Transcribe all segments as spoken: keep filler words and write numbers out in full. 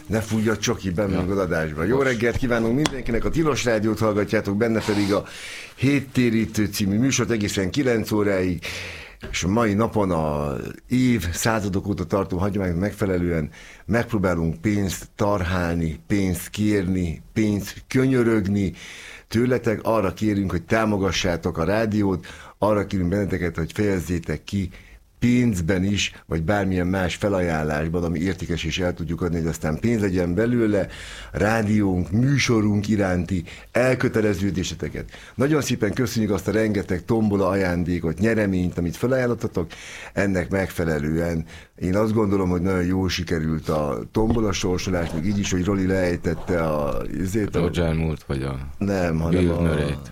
Ne fújjad, Csoki, benne ja. az adásban. Jó reggelt kívánunk mindenkinek, a Tilos Rádiót hallgatjátok, benne pedig a Héttérítő című műsort egészen kilenc óráig, és a mai napon a év századok óta tartó hagyománynak megfelelően megpróbálunk pénzt tarhálni, pénzt kérni, pénzt könyörögni tőletek. Arra kérünk, hogy támogassátok a rádiót, arra kérünk benneteket, hogy fejezzétek ki pénzben is, vagy bármilyen más felajánlásban, ami értékes és el tudjuk adni, hogy aztán pénz legyen belőle, rádiónk, műsorunk iránti elköteleződéseteket. Nagyon szépen köszönjük azt a rengeteg tombola ajándékot, nyereményt, amit felajánlottatok. Ennek megfelelően én azt gondolom, hogy nagyon jól sikerült a tombola sorsolás, még így is, hogy Roli lejtette a... a Roger Moore-t, vagy a... Nem, hanem a...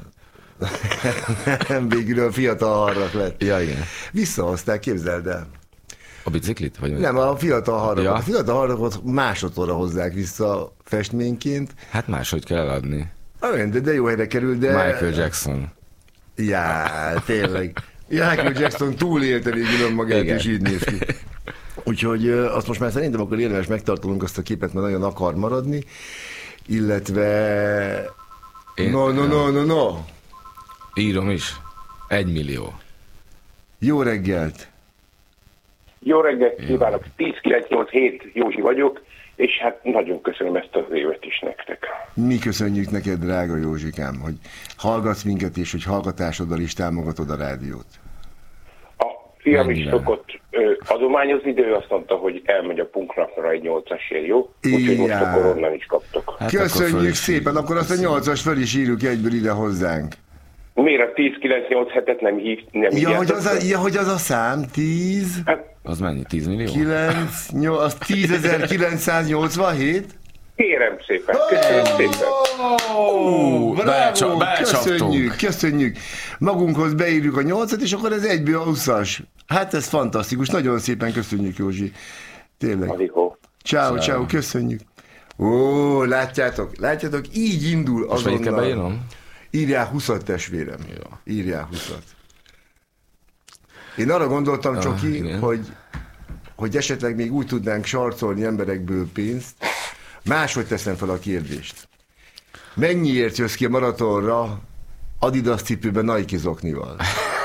Nem, végül a fiatal harrak lett. Ja, igen. Visszahozták, képzeld el. A biciklit? Vagy nem, a fiatal harrakot. Ja. A fiatal harrakot másodszorra hozzák vissza festményként. Hát máshogy kell eladni. Olyan, de, de jó helyre kerül, de... Michael Jackson. Já, tényleg. Michael Jackson túlélte végül önmagát, igen. És így néz ki. Úgyhogy azt most már szerintem akkor érdemes megtartanunk azt a képet, mert nagyon akar maradni. Illetve... Én... No, no, no, no, no. Írom is. Egy millió. Jó reggelt! Jó reggelt kívánok! tíz kilenc nyolc hét Józsi vagyok, és hát nagyon köszönöm ezt az évet is nektek. Mi köszönjük neked, drága Józsikám, hogy hallgatsz minket, és hogy hallgatásoddal is támogatod a rádiót. A fiam is szokott ö, adományozni, de ő azt mondta, hogy elmegy a punknapra egy nyolcasért, jó? Úgyhogy most akkor onnan is kaptok. Hát köszönjük akkor szépen, akkor azt a nyolcas föl is írjuk egyből ide hozzánk. Miért a tíz kilenc nyolc hetet nem hív? Nem ja, hogy az a, ja, hogy az a szám, tíz... Hát, az mennyi? tíz millió? kilenc, nyolc, az tízezer-kilencszáznyolcvanhét? Kérem szépen, köszönöm szépen. Oh, bravo, köszönjük, köszönjük. Magunkhoz beírjuk a nyolcat, és akkor ez egyből a huszas. Hát ez fantasztikus, nagyon szépen köszönjük, Józsi. Tényleg. Aligó. Ciao, ciao, köszönjük. Ó, látjátok, látjátok, így indul azonnal. Most melyikkel beírom? Írjál huszat, testvérem. Jó. Írjál huszat. Én arra gondoltam, Csoki, ah, hogy, hogy esetleg még úgy tudnánk sarcolni emberekből pénzt. Máshogy teszem fel a kérdést. Mennyiért jössz ki a maratonra Adidas cipőben Nike zoknival?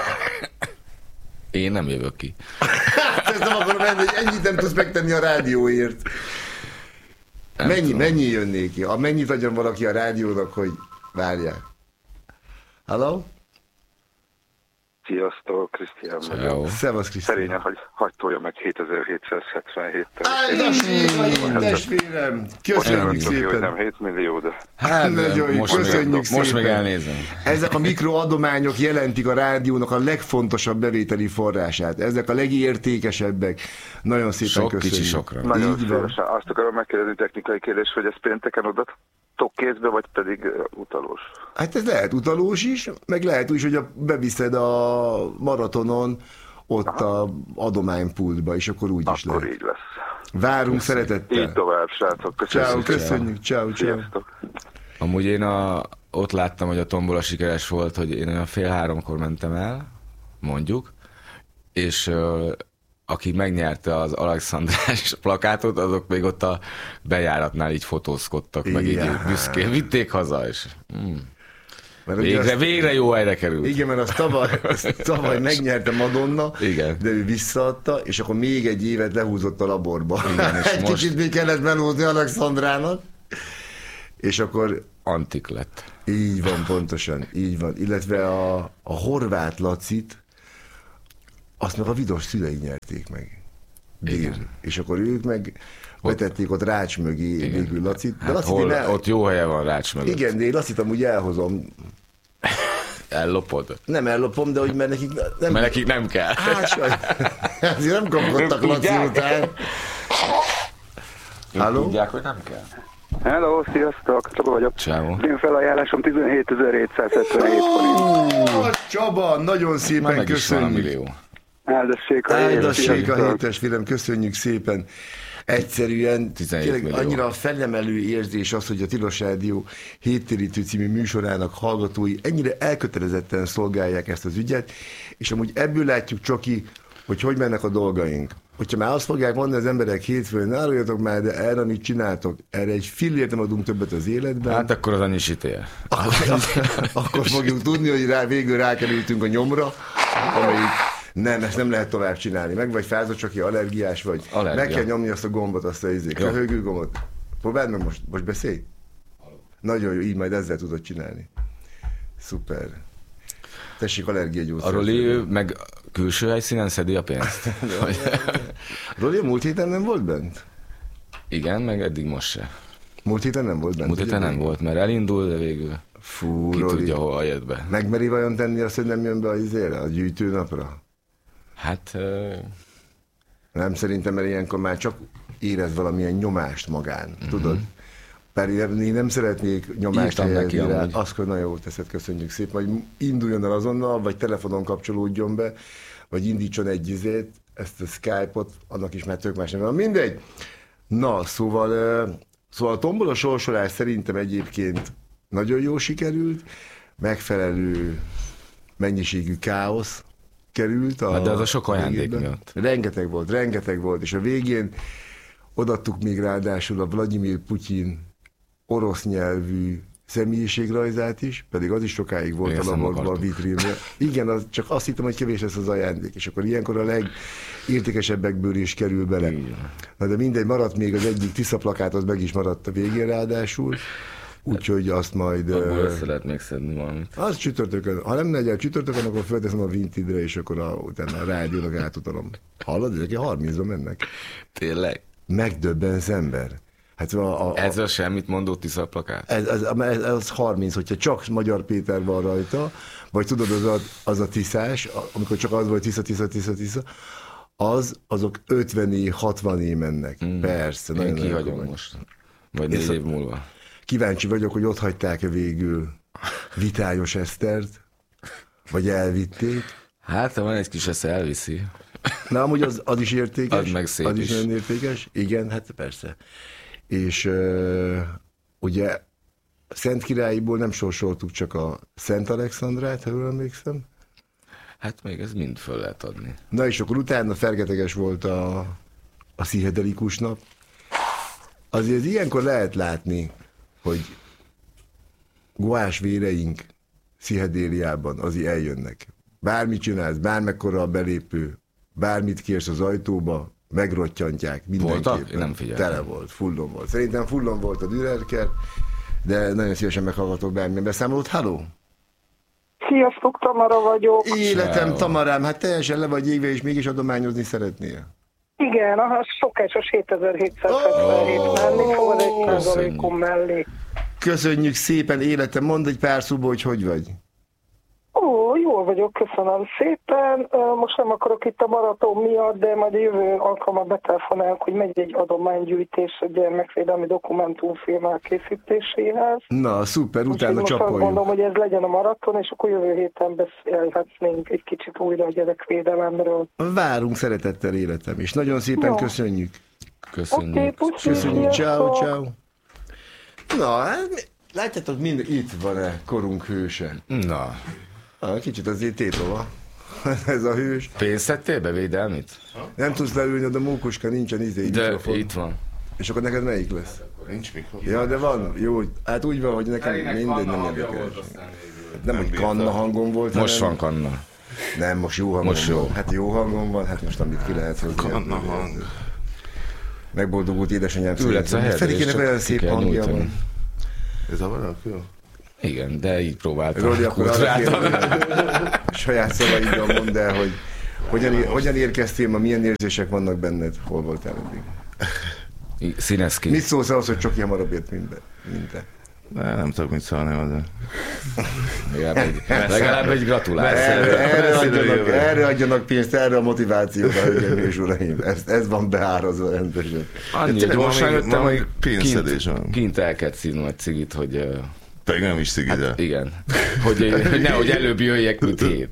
Én nem jövök ki. Ezt nem akarom menni, hogy ennyit nem tudsz megtenni a rádióért. Mennyi, mennyi jönnék ki? A mennyit adjon valaki a rádiónak, hogy várják? Hello? Sziasztok, Krisztián vagyok. Szevasz, Krisztián. Szerényen, hogy hagy tolja meg hétezer-hétszázhetvenhéttel. Áldásnék, testvérem! Köszönjük szépen! Hogy nem hét millió, de... Hát, nagyon most köszönjük még, szépen! Most meg elnézem. Ezek a mikroadományok jelentik a rádiónak a legfontosabb bevételi forrását. Ezek a legértékesebbek. Nagyon szépen Sok köszönjük. Kicsi sokra. Nagyon szívesen. Azt akarom megkérdezni, technikai kérdés, hogy ez pénteken odat kézbe, vagy pedig uh, utalós? Hát ez lehet utalós is, meg lehet úgy, hogy a, beviszed a maratonon ott Aha. a adománypultba, és akkor úgy akkor is lehet. Akkor így lesz. Várunk köszönjük. Szeretettel. Így tovább, srácok. Köszönjük. Ciao, köszönjük. Ciao, ciao. Amúgy én a, ott láttam, hogy a tombola sikeres volt, hogy én olyan fél háromkor mentem el, mondjuk, és uh, aki megnyerte az Alexandrás plakátot, azok még ott a bejáratnál így fotózkodtak, meg így büszkén vitték haza, és mm. végre, azt, végre jó helyre került. Igen, mert azt tavaly, azt tavaly megnyerte Madonna, igen. De ő visszaadta, és akkor még egy évet lehúzott a laborba. Igen, és egy most... kicsit még kellett menózni Alexandrának, és akkor... Antik lett. Így van, pontosan, így van. Illetve a, a Horváth Lacit, azt meg a Vidos szülei nyerték meg. Dél. És akkor ők meg betették ott Rács mögé végül Lacit. De hát Lacit hol, el... ott jó helye van Rács mögött. Igen, de én Lacit amúgy elhozom. Ellopod? Nem ellopom, de hogy mert nekik nem... Mert nekik nem kell. Hát saj. Azért nem kapkodtak Laci után. Halló? Tudják, hogy nem kell. Hello, sziasztok, Csaba vagyok. Ciao. Én felajánlásom tizenhétezer-hétszázhetvenhét forint. Csaba, nagyon szépen meg köszönjük. Áldassék a Áldassék a hétes filem, köszönjük szépen. Egyszerűen tényleg annyira felemelő érzés az, hogy a Tilos Rádió Héttérítő című műsorának hallgatói ennyire elkötelezetten szolgálják ezt az ügyet, és amúgy ebből látjuk, Csoki, hogy hogy mennek a dolgaink. hogyha már azt fogják mondani az emberek hétfőn, ne áruljatok már, de erre mit csináltok? Erre egy fillért nem adunk többet az életben. Hát akkor az annyi sitél. Akkor fogjuk tudni, hogy rá, végül rákerültünk a nyomra, amelyik nem, ezt nem lehet tovább csinálni. Meg vagy fázott, csak ki allergiás vagy. Allergia. Meg kell nyomni azt a gombot, azt a izék, a hőgő gombot. Próbáld meg most, most beszélj. Nagyon jó, így majd ezzel tudod csinálni. Szuper. Tessék, allergiagyógyszer. A Roli meg külső helyszínen szedi a pénzt. Roli a múlt héten nem volt bent? Igen, meg eddig most se. Múlt héten nem volt bent? Múlt héten nem volt, mert elindul, de végül Fú, ki Roli. tudja, hova jött be. Megmeri vajon tenni azt, hogy nem jön be a izére, a gyűjtőnapra? Hát... Uh... Nem, szerintem, mert ilyenkor már csak érez valamilyen nyomást magán, mm-hmm. tudod? Pedig én nem szeretnék nyomást helyezni rá. Azt, hogy nagyon jól teszed, köszönjük szépen, hogy induljon el azonnal, vagy telefonon kapcsolódjon be, vagy indítson egy izét, ezt a Skype-ot, annak is már tök más nem van. Mindegy. Na, szóval, szóval a tombola sorsolás szerintem egyébként nagyon jól sikerült, megfelelő mennyiségű káosz került. A, hát de az a sok ajándék miatt. Rengeteg volt, rengeteg volt, és a végén odaadtuk még ráadásul a Vladimir Putyin orosz nyelvű személyiségrajzát is, pedig az is sokáig volt a laborban a vitrínben. Igen, az, csak azt hittem, hogy kevés lesz az ajándék, és akkor ilyenkor a legértékesebbekből is kerül bele. Igen. Na de mindegy, maradt még az egyik Tisza plakát, az meg is maradt a végén ráadásul, úgyhogy azt majd... Abból össze lehet még szedni valamit. Az csütörtökön, ha nem megy el csütörtökön, akkor felteszem a Vinted-re, és akkor a, utána a rádiónak átutalom. Hallod, ezek harmincba mennek. Tényleg? Megdöbbensz ember. Hát a, a, ez a semmit mondó Tisza plakát? Ez, ez, ez, ez harminc, hogyha csak Magyar Péter van rajta, vagy tudod, az a, az a tiszás, amikor csak az volt Tisza, Tisza, Tisza, Tisza, az, azok ötvené, hatvané mennek. Mm. Persze. Én kihagyom most. Vagy négy év múlva. Kíváncsi vagyok, hogy ott hagyták-e végül Vitályos Esztert, vagy elvitték. Hát, ha van egy kis esze, elviszi. Na, amúgy az, az is értékes. Az meg szép az is. is. nagyon értékes. Igen, hát persze. És uh, ugye Szentkirályiból nem sorsoltuk csak a Szent Alexandrát, ha jól emlékszem. Hát még ez mind föl lehet adni. Na és akkor utána fergeteges volt a, a pszichedelikus nap. Azért ilyenkor lehet látni, hogy guás véreink pszichedéliában azért eljönnek. Bármit csinálsz, bármekkora a belépő, bármit kérsz az ajtóba, megrottyantják mindenképpen. Én nem figyeltem. Tele volt, fullon volt. Szerintem fullon volt a Dürerker, de nagyon szívesen meghallgatok bármilyen beszámolót. Halló! Sziasztok, Tamara vagyok. Életem, Tamarám, hát teljesen le vagy égve, és mégis adományozni szeretnél. Igen, a szokásos hétezer-hétszázhetvenhét oh, menni fogod egy százalékon mellé. Köszönjük szépen, életem, mondd egy pár szóba, hogy hogy vagy. Ó, jól vagyok, köszönöm szépen. Most nem akarok itt a maraton miatt, de majd a jövő alkalommal betelefonálok, hogy megy egy adománygyűjtés a gyermekvédelmi dokumentumfilm elkészítéséhez. Na, szuper, utána csapoljuk. Most azt mondom, hogy ez legyen a maraton, és akkor jövő héten beszélhetnénk egy kicsit újra a gyerekvédelemről. Várunk szeretettel, életem, és nagyon szépen no. köszönjük. Köszönjük. Okay, puszi, köszönjük, ciao, ciao. Na, hát látjátok, mind itt van-e korunk hőse? Na. Ah, kicsit azért tétova. Ez a hős. Pénzt szedtél be védelmit? Nem tudsz leülni, de mókuska nincsen izé. De mikrofon. Itt van. És akkor neked melyik lesz? Nincs mikrofon. Ja, de van. Jó, hát úgy van, hogy nekem mindegy nem érdekel. Nem, hogy kanna hangom volt. Most van kanna. Nem, most jó hangom most jó. van. Hát jó hangom van, hát most amit ki lehet hozni. Kanna hang. Megboldogult édesanyám. Ülhetsz a helyre, Ferikének olyan szép hangja van. Ez a valaki jó? Igen, de így próbáltam. Roli, akkor saját szavaiddal mondd el, hogy hogyan, hogyan érkeztél ma, milyen érzések vannak benned, hol voltál eddig? Színeszki. Mit szólsz ahhoz, hogy Csoki hamarabb ért, mint, mint te? De nem tudok mit szólni hozzá. Legalább egy, legalább egy gratulálsz. Erre, erre, adjanak, erre adjanak pénzt, erre a motivációt, hölgyeim és uraim. Ez, ez van beárazva rendesen. Annyi gyorsan jöttem, hogy pénzszedés van. Kint el kell szívnom egy cigit, hogy... Pedig nem is szigide. Hát igen. Hogy, hogy nehogy előbb jöjjek, mint hét.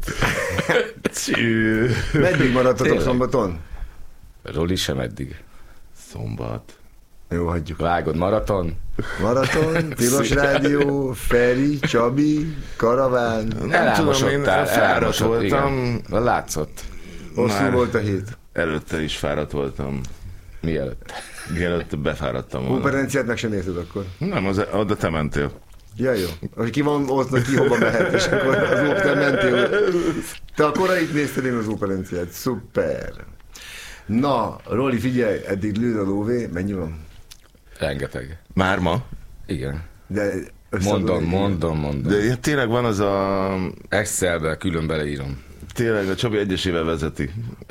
Meddig maradtatok szombaton? Roli sem eddig. Szombat. Jó, hagyjuk. Vágod, maraton? Maraton, Tilos Rádió, Feri, Csabi, Karaván. Nem tudom, én fáradt voltam. Igen. Látszott. Hosszú volt a hét. előtte is fáradt voltam. Mielőtt? Mielőtt befáradtam volna. Operenciát meg sem nézted akkor? Nem, az, oda te mentél. Ja, jó. Ki van ott, ki hova mehet, és akkor az óper mentél. Te a korait nézted, én az operenciát. Szuper. Na, Roli, figyelj, eddig lőd a lóvé, mennyi van? Rengeteg. Már ma? Igen. De mondom, mondom, mondom. De tényleg van az a... Excelbe külön beleírom. Tényleg, a Csabi egyesével vezeti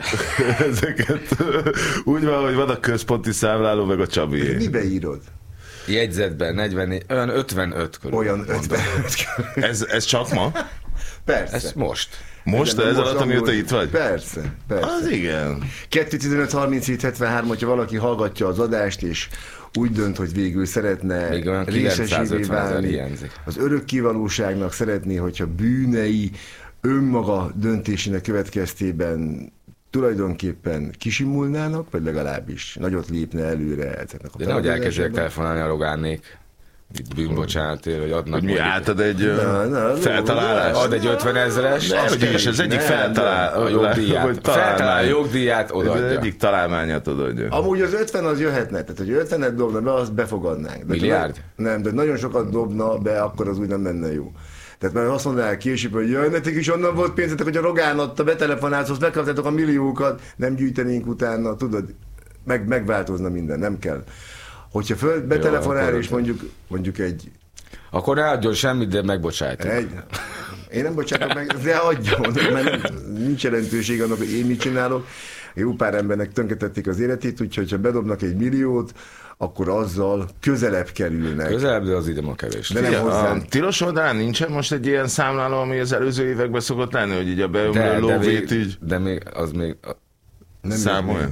ezeket. Úgy van, hogy van a központi számláló, meg a Csabi. Mibe írod? Jegyzetben negyvennégy, olyan ötvenöt körül. Olyan ötvenöt körül. Ez, ez csak ma? Persze. Ez most. Most, ez alatt, amióta itt vagy? Persze, persze. Az igen. kettő tizenöt harminchét hetvenhárom, hogyha valaki hallgatja az adást, és úgy dönt, hogy végül szeretne részesévé válni, az örökké valóságnak szeretné, hogyha bűnei önmaga döntésének következtében tulajdonképpen kisimulnának, vagy legalábbis nagyot lépne előre ezeknek a de nehogy elkezdjek telefonálni a Rogánnék. Itt bűnbocsánatért, hogy adnak. Hogy mi átad egy na, na, feltalálást? Ad egy ötvenezeres. Hogy is, ez egyik feltalál a jogdíját. Feltalál a jogdíját, odaadja. Ez egyik találmányát odaadja. Amúgy az ötven az jöhetne, tehát hogy ötvenet dobna be, azt befogadnánk. De milliárd? Nem, de nagyon sokat dobna be, akkor az úgy nem lenne jó. Tehát már azt mondanák később, hogy jaj, nektek is onnan volt pénzetek, hogy a Rogán adta, betelefonálsz, megkaptátok a milliókat, nem gyűjtenénk utána, tudod, meg, megváltozna minden, nem kell. Hogyha föl betelefonál, és mondjuk, mondjuk egy... Akkor ne adjon semmit, de megbocsájtok. Egy... Én nem bocsátok meg, de adjon, mert nincs jelentőség annak, hogy én mit csinálok. Jó pár embernek tönkretették az életét, úgyhogy ha bedobnak egy milliót, akkor azzal közelebb kerülnek. Közelebb, de az idem a kevés. De nem hozzám. A tilos oldalán nincsen most egy ilyen számláló, ami az előző években szokott lenni, hogy így a beömlő lóvét így... De még az még... Nem számolja.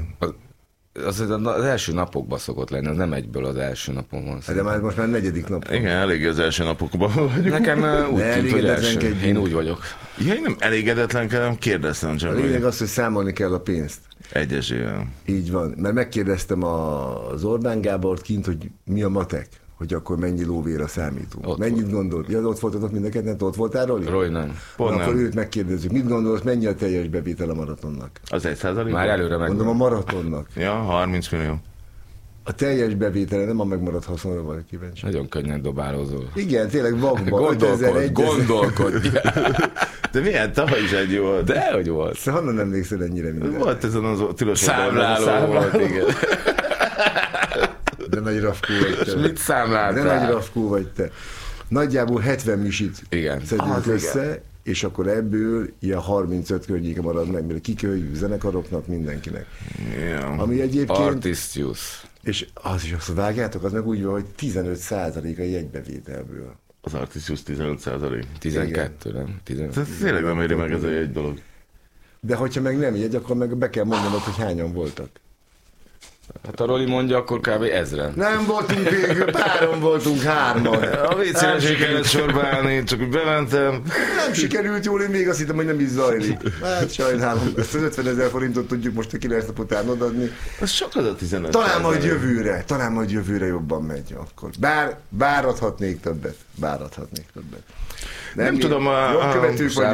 Az, az első napokban szokott lenni, az nem egyből az első napon van. De már most már negyedik nap. Igen, elég az első napokban vagyunk. Nekem úgy tűnt, hogy első. Én úgy vagyok. Ja, én nem elégedetlenkedem, kérdeztem csak. A lényeg az, hogy számolni kell a pénzt. Egyesével. Így van, mert megkérdeztem az Orbán Gábort kint, hogy mi a matek, hogy akkor mennyi lóvéra számítunk. Ott Mennyit gondolt? Ja, ott voltatok mind a ketten, ott voltál, Roli? Roli nem. Pont akkor nem. Őt megkérdezzük, mit gondolsz, mennyi a teljes bevétel a maratonnak? Az egy százalék? Már előre meg. Mondom, a maratonnak. Ja, harminc millió. A teljes bevétele, nem a megmaradt haszonra vagy kíváncsi. Nagyon könnyen dobálózol. Igen, tényleg vakba. Gondolkodj, gondolkodj. De milyen, tavaly is egy jó volt. De, hogy volt. Szóval honnan emlékszel ennyire minden? Volt ezen az tilos számláló volt, igen. De nagy rafkó vagy te. Mit számláltál? De nagy rafkó vagy te. Nagyjából hetven misit szedünk össze, igen. És akkor ebből ilyen harmincöt környéke marad meg, mert kiköljük zenekaroknak, mindenkinek. Yeah. Ami egyébként... Artist use. És az is azt vágjátok, az meg úgy van, hogy tizenöt százalék a jegybevételből. Az Artist use tizenöt százalék. tizenkettő, nem? tizenöt. Tehát tényleg nem éri meg ez a jegy dolog. De hogyha meg nem jegy, akkor meg be kell mondanod, hogy hányan voltak. Hát a Roli mondja, akkor kb. ezren. Nem voltunk végül, páron voltunk, hárman. A vécére se kellett sorba állni, csak úgy bementem. Nem sikerült jól, én még azt hittem, hogy nem is zajlik. Hát sajnálom, ezt az ötvenezer forintot tudjuk most a kilenc nap után odadni. Ez sok az a tizenöt. Talán majd jövőre, talán majd jövőre jobban megy akkor. Bár, bár adhatnék többet, bár adhatnék többet. Nem, nem tudom, a... a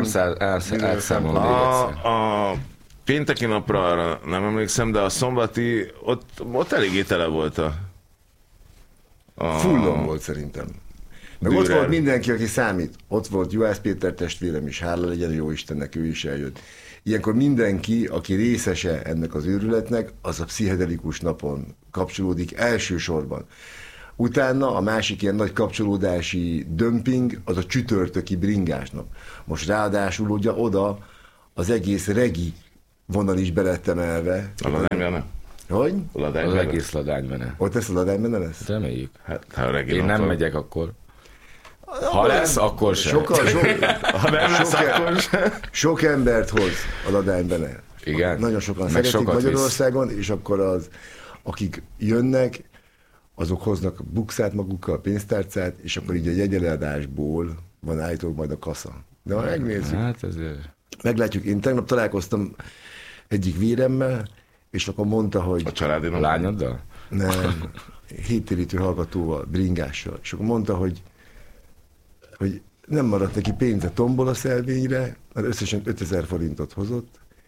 a pénteki napra arra nem emlékszem, de a szombati, ott, ott eléggé tele volt a... a fullon volt szerintem. Meg ott volt mindenki, aki számít. Ott volt Juhász Péter testvérem is, hála legyen jó Istennek, ő is eljött. Ilyenkor mindenki, aki részese ennek az őrületnek, az a pszichedelikus napon kapcsolódik elsősorban. Utána a másik ilyen nagy kapcsolódási dömping, az a csütörtöki bringás nap. Most ráadásul ugye oda az egész regi vonal is belettem elve. A ladánybene? Hogy? A az egész ladánybene. Ott lesz a ladánybene lesz? Reméljük. Hát, ha én nem megyek akkor. Ha lesz, akkor sem. Sokkal, sok, ha nem lesz, sok, akkor sem. Sok embert hoz a ladánybene. Igen. Nagyon sokan meg szeretik sokat Magyarországon, visz. És akkor az, akik jönnek, azok hoznak bukszát magukkal, pénztárcát, és akkor így a jegyeladásból van állítólag majd a kasza. De ha megnézzük. Hát ezért. Meglátjuk. Én tegnap találkoztam egyik véremmel, és akkor mondta, hogy... A családi a lányoddal? Nem, héttérítő hallgatóval, bringással. És akkor mondta, hogy, hogy nem maradt neki pénze tombola szelvényre, mert összesen ötezer forintot hozott,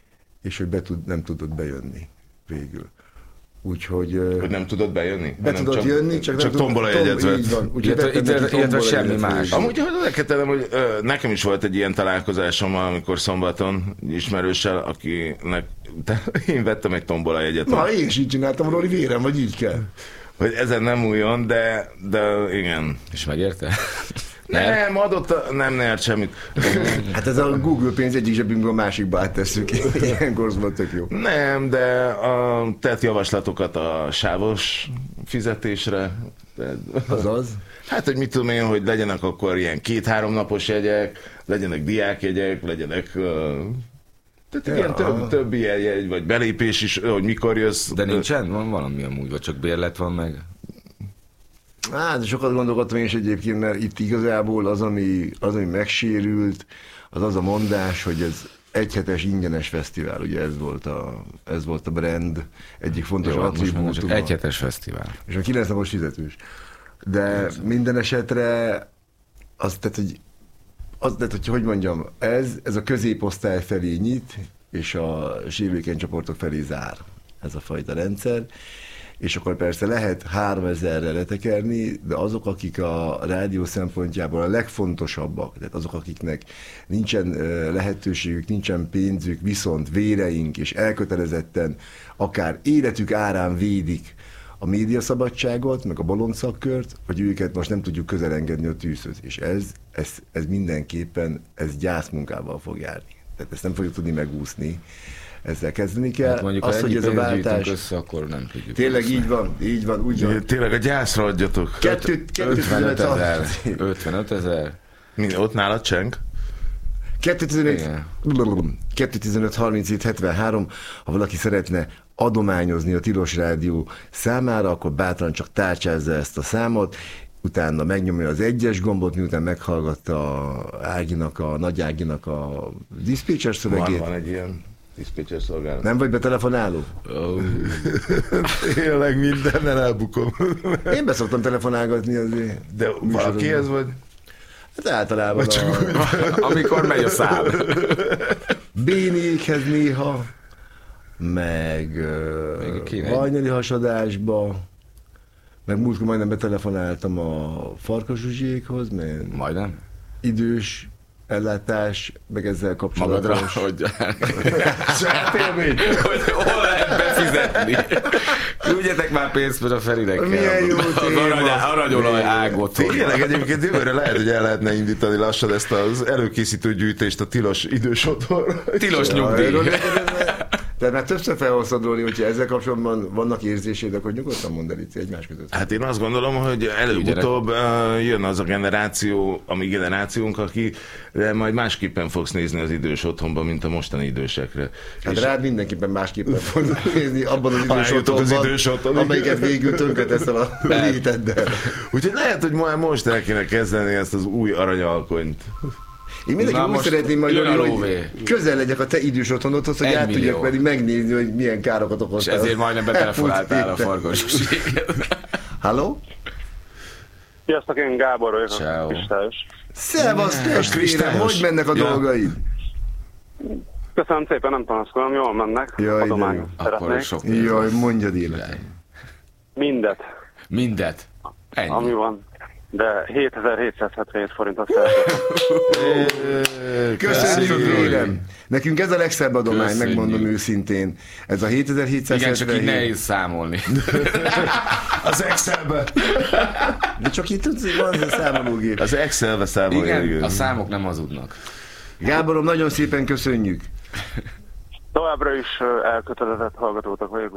és hogy be tud, nem tudott bejönni végül. Úgyhogy... Hogy nem tudott bejönni? Be tudott csak, jönni, csak, csak tombola jegyet vett. Így van. Illetve semmi más. Amúgy hozzá hogy ö, nekem is volt egy ilyen találkozásom, amikor szombaton ismerőssel, akinek te, én vettem egy tombola jegyet. Na, én is így csináltam, Roli, vérem, vagy így kell. Hogy ezen nem újon, de, de igen. És megérte? Nem, adott, nem nyert semmit. Hát ez a Google pénz egyik zsebünkből a másikba áttesszük. Ilyenkor szóval tök jó. Nem, de a, tett javaslatokat a sávos fizetésre. Azaz? Hát, hogy mit tudom én, hogy legyenek akkor ilyen két-három napos jegyek, legyenek diákjegyek, legyenek... Uh, tehát ja, ilyen több, több ilyen jegy, vagy belépés is, hogy mikor jössz. De nincsen? Van valami amúgy, vagy csak bérlet van meg? Hát, sokat gondolkodtam én is egyébként, mert itt igazából az, ami, az, ami megsérült, az az a mondás, hogy ez egyhetes ingyenes fesztivál, ugye ez volt a, ez volt a brand egyik fontos attribútum. Egyhetes fesztivál. És a kilenc napos fizetős. De minden esetre az, tehát, hogy, az, tehát, hogy, hogy mondjam, ez, ez a középosztály felé nyit, és a sérülékeny csoportok felé zár ez a fajta rendszer. És akkor persze lehet háromezerre letekerni, de azok, akik a rádió szempontjából a legfontosabbak, tehát azok, akiknek nincsen lehetőségük, nincsen pénzük, viszont véreink és elkötelezetten akár életük árán védik a médiaszabadságot, meg a bolondszakkört, hogy őket most nem tudjuk közel engedni a tűzhöz. És ez, ez, ez mindenképpen ez gyászmunkával fog járni. Tehát ezt nem fogjuk tudni megúszni. Ezzel kezdeni kell. Hát mondjuk, az, hogy ez a váltás... össze, akkor nem tudjuk. Tényleg így van, így van, úgy van. Tényleg a gyászra adjatok. ötvenöt ezer. ötvenöt ezer. Ott nálad cseng? kettő tizenöt harminchét hetvenhárom, ha valaki szeretne adományozni a Tilos Rádió számára, akkor bátran csak tárcsázza ezt a számot, utána megnyomja az egyes gombot, miután meghallgatta Áginak, a Nagy Áginak a diszpécser szövegét. Van, van egy ilyen diszpécser szolgálat. Nem vagy betelefonáló? Oh. Tényleg mindennel elbukom. Én beszoktam telefonálgatni azért. De valakihez vagy? Hát általában a... a... amikor megy a szám. Bénékhez néha, meg hajnali hasadásba, meg múltkor majdnem betelefonáltam a Farkas Zsuzsiékhoz, mert majdnem? Idős ellátás, meg ezzel kapcsolatos. Magadra, hogy hogy hol lehet befizetni. Küldjetek már pénzt, mert a Ferinek kell. Milyen jó téma. Aranyolaj ágot. Tényleg egyébként jövőre lehet, hogy el lehetne indítani lassan ezt az előkészítő gyűjtést a tilos idős otthonra. Tilos nyugdíj. Tehát már többször felhoztad, Róli, hogyha ezzel kapcsolatban vannak érzéseid, akkor nyugodtan mondd el itt egymás között. Hát én azt gondolom, hogy előbb-utóbb uh, jön az a generáció, a mi generációnk, aki de majd másképpen fogsz nézni az idős otthonban, mint a mostani idősekre. Hát és rád mindenképpen másképpen fogsz nézni abban az idős otthonban, az idős otthon, amelyiket végül tönkreteszel a léteddel. Úgyhogy lehet, hogy már most el kéne kezdeni ezt az új aranyalkonyt. Én mindenki úgy szeretném majd, hogy közel legyek a te idős otthonodhoz, hogy át tudjak pedig megnézni, hogy milyen károkat okoztál. És ezért majdnem betelefonáltál a Farkas Zsuzsiékhez. Halló? Sziasztok, én Gábor vagyok. Ciao. Szevasz, testvérem, hogy mennek a ja. dolgaid? Köszönöm szépen, nem panaszkodom, jól mennek. Jaj, adományot szeretnék. Jaj, mondjad életem. Mindet. Mindet? Ennyi. Ami van. De hétezer-hétszázhetvenhét forintot szeretnék. Köszönjük, Vélem! Nekünk ez a legszebb adomány, köszönjük. Megmondom őszintén. Ez a hétezer-hétszázhetvenhét. Igen, csak így nehéz számolni. Az Excelbe. De csak itt van az a számológép. Az Excelbe számolja. Igen, a számok nem hazudnak. Gáborom, nagyon szépen köszönjük. Továbbra is elkötelezett hallgatótak vagyok.